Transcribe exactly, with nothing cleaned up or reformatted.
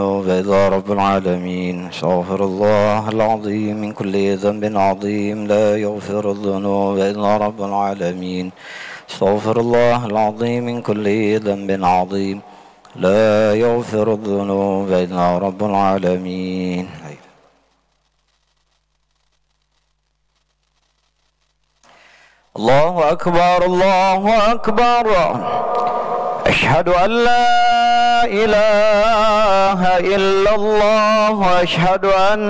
إلا رب العالمين. استغفر الله العظيم من كل ذنب عظيم، لا يغفر الذنوب إلا رب العالمين. استغفر الله العظيم من كل ذنب عظيم، لا يغفر الذنوب إلا رب العالمين. الله أكبر الله أكبر، أشهد أن لا إله إلا الله، وأشهد أن